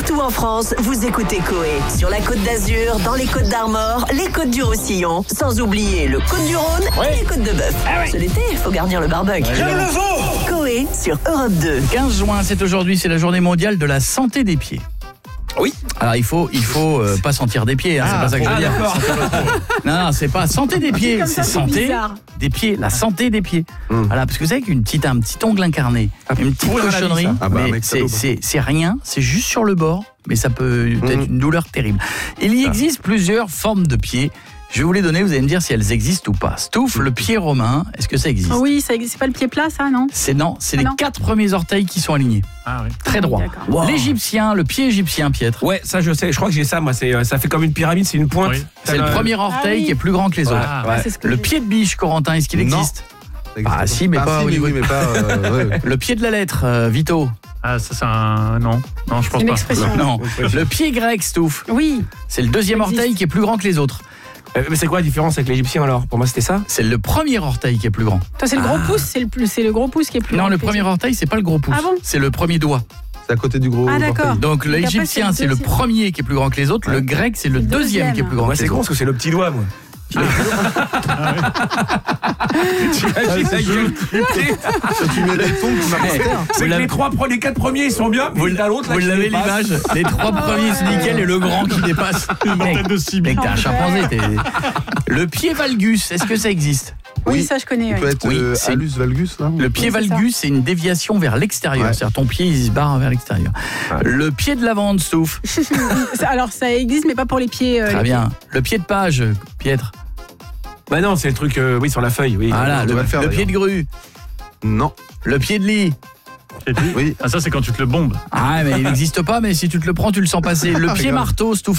Partout en France, vous écoutez Coé. Sur la Côte d'Azur, dans les Côtes d'Armor, les Côtes du Roussillon. Sans oublier le Côte-du-Rhône et les Côtes de Bœuf. C'est l'été, il faut garnir le barbecue. Coé sur Europe 2. 15 juin, c'est aujourd'hui, c'est la journée mondiale de la santé des pieds. Oui. Alors il faut pas sentir des pieds, hein, c'est pas ça que je veux dire. Non, c'est pas santé des pieds, c'est santé des pieds, la santé des pieds. Voilà, parce que vous savez qu'un petit ongle incarné, une petite cochonnerie, mais c'est rien, c'est juste sur le bord, mais ça peut être une douleur terrible. Il y existe plusieurs formes de pieds. Je vais vous les donner, vous allez me dire si elles existent ou pas. Stouff, le pied romain, est-ce que ça existe ? Oui, ça existe. C'est pas le pied plat, ça, non ? C'est les 4 premiers orteils qui sont alignés. Ah oui. Très droit. Wow. L'Égyptien, le pied égyptien, Pietre. Ouais, ça je sais, je crois que j'ai ça moi, ça fait comme une pyramide, c'est une pointe. Oui. C'est le premier orteil qui est plus grand que les autres. Le pied de biche, Corentin, est-ce qu'il existe ? Ah si, mais pas au niveau. Le pied de la lettre, Vito. Ah, ça c'est un... Non, je pense une pas. expression. Non. Le pied grec, Stouff. Oui. C'est le deuxième orteil qui est plus grand que les autres. Mais c'est quoi la différence avec l'Égyptien alors ? Pour moi c'était ça ? C'est le premier orteil qui est plus grand. Toi, c'est le gros pouce, c'est le gros pouce qui est plus grand. Non, le premier orteil, c'est pas le gros pouce. Ah bon ? C'est le premier doigt. C'est à côté du gros. Ah d'accord. Donc l'Égyptien, c'est le premier qui est plus grand que les autres. Le grec, c'est le deuxième qui est plus grand que les c'est con autres. parce que c'est le petit doigt moi. Tu mets des tongs comme un hamster. C'est que les 4 premiers ils sont bien, Vous l'avez l'image ? Les 3 premiers c'est nickel et le grand qui dépasse. Tête de cible. Mec, t'es un chimpanzé. Le pied valgus, est-ce que ça existe ? Oui, ça je connais. Il peut être c'est alus valgus là. Le pied valgus, c'est une déviation vers l'extérieur. C'est-à-dire ton pied, il se barre vers l'extérieur. Le pied de lavande, Stouff. Alors ça existe, mais pas pour les pieds. Très bien. Le pied de page, Pietre. Bah non, c'est le truc sur la feuille, oui. Voilà, le pied de grue. Non. Le pied de lit. Oui. Ah, ça c'est quand tu te le bombes. Ah, mais il n'existe pas, mais si tu te le prends, tu le sens passer. Le pied marteau, Stouff.